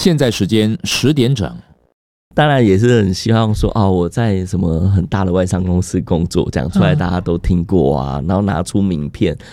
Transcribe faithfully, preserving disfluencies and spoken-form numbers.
现在时间十点整。 当然也是很希望说哦，我在什么很大的外商公司工作，这样出来大家都听过啊，然后拿出名片